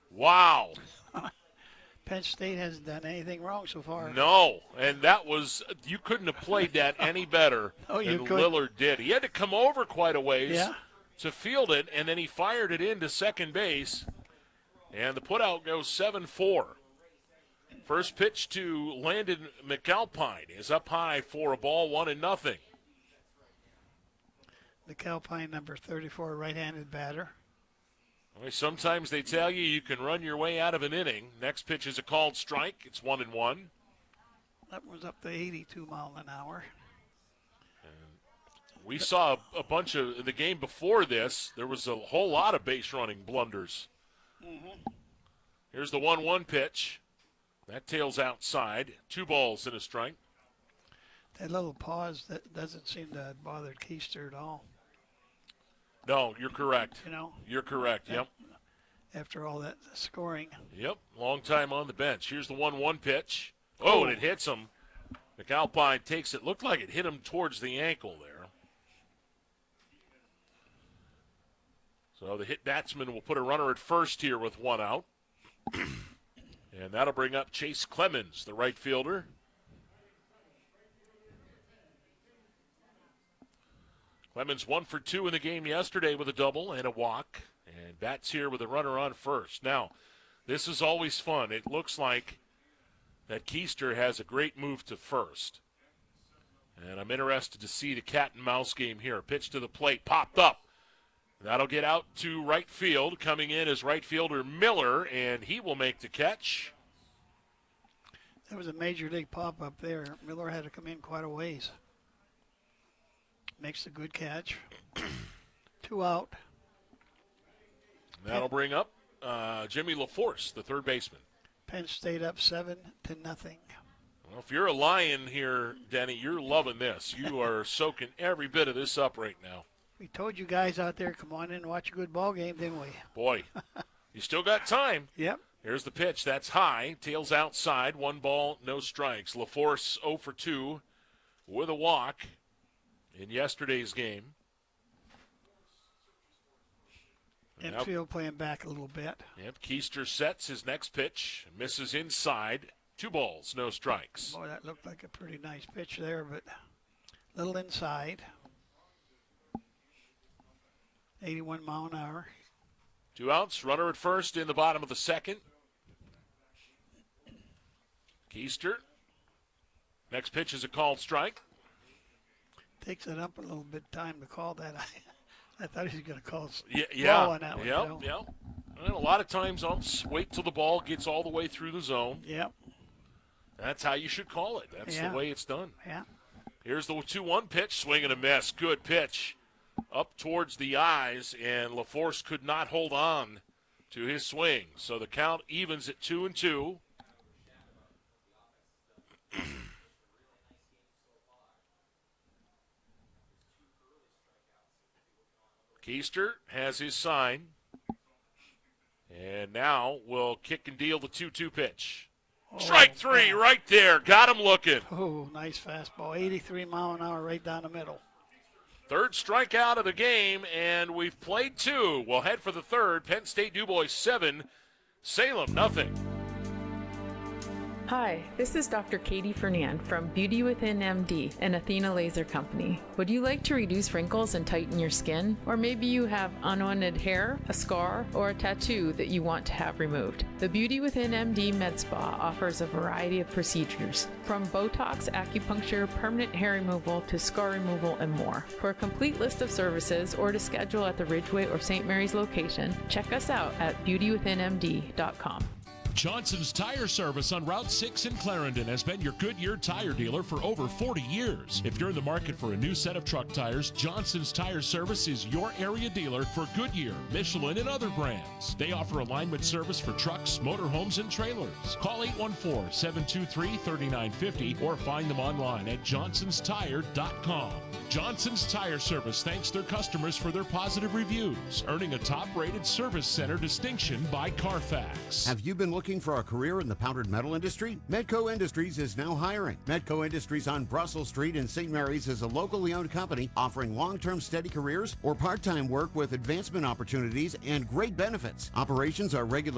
Wow. Penn State hasn't done anything wrong so far. No, and that was, you couldn't have played that any better Oh, you than couldn't. Lillard did. He had to come over quite a ways Yeah. to field it, and then he fired it into second base, and the putout goes 7-4. First pitch to Landon McAlpine is up high for a ball, 1-0. McAlpine, number 34, right-handed batter. Sometimes they tell you you can run your way out of an inning. Next pitch is a called strike. It's 1-1. That was up to 82 mile an hour. We saw a bunch of, in the game before this, there was a whole lot of base running blunders. Here's the 1-1 pitch. That tails outside. 2 balls and a strike. That little pause that doesn't seem to have bothered Keister at all. No, you're correct. You know, You're correct, yep. after all that scoring. Yep, long time on the bench. Here's the 1-1 pitch. Oh, and it hits him. McAlpine takes it. Looked like it hit him towards the ankle there. So the hit batsman will put a runner at first here with 1 out. And that'll bring up Chase Clemens, the right fielder. Clemens 1 for 2 in the game yesterday with a double and a walk. And bats here with a runner on first. Now, this is always fun. It looks like that Keister has a great move to first. And I'm interested to see the cat and mouse game here. Pitch to the plate, popped up. That'll get out to right field. Coming in is right fielder Miller, and he will make the catch. That was a major league pop up there. Miller had to come in quite a ways. Makes a good catch. 2 out. That'll bring up Jimmy LaForce, the third baseman. Penn State up 7-0. Well, if you're a Lion here, Denny, you're loving this. You are soaking every bit of this up right now. We told you guys out there, come on in and watch a good ball game, didn't we? Boy, you still got time. Yep. Here's the pitch. That's high. Tails outside. 1 ball, no strikes. LaForce 0 for 2 with a walk in yesterday's game. Infield playing back a little bit. Yep, Keister sets his next pitch. Misses inside. 2 balls, no strikes. Boy, that looked like a pretty nice pitch there, but a little inside. 81 mile an hour. 2 outs. Runner at first in the bottom of the second. Keister. Next pitch is a called strike. Takes it up a little bit time to call that. I thought he was going to call yeah, ball on that one. Yeah. And a lot of times I'll wait till the ball gets all the way through the zone. Yep. That's how you should call it. That's the way it's done. Yeah. Here's the 2-1 pitch. Swing and a miss. Good pitch. Up towards the eyes, and LaForce could not hold on to his swing. So the count evens at 2-2. Keister has his sign. And now we'll kick and deal the 2-2 pitch. Strike 3 right there. Got him looking. Oh, nice fastball. 83 mile an hour right down the middle. Third strikeout of the game, and we've played 2. We'll head for the third. Penn State DuBois 7, Salem nothing. Hi, this is Dr. Katie Fernand from Beauty Within MD, an Athena laser company. Would you like to reduce wrinkles and tighten your skin? Or maybe you have unwanted hair, a scar, or a tattoo that you want to have removed. The Beauty Within MD Med Spa offers a variety of procedures, from Botox, acupuncture, permanent hair removal, to scar removal, and more. For a complete list of services or to schedule at the Ridgeway or St. Mary's location, check us out at beautywithinmd.com. Johnson's Tire Service on Route 6 in Clarendon has been your Goodyear tire dealer for over 40 years. If you're in the market for a new set of truck tires, Johnson's Tire Service is your area dealer for Goodyear, Michelin, and other brands. They offer alignment service for trucks, motorhomes, and trailers. Call 814-723-3950 or find them online at johnsonstire.com. Johnson's Tire Service thanks their customers for their positive reviews, earning a top-rated service center distinction by Carfax. Have you been looking for a career in the powdered metal industry? Medco Industries is now hiring. Medco Industries on Brussels Street in St. Mary's is a locally owned company offering long-term steady careers or part-time work with advancement opportunities and great benefits. Operations are regular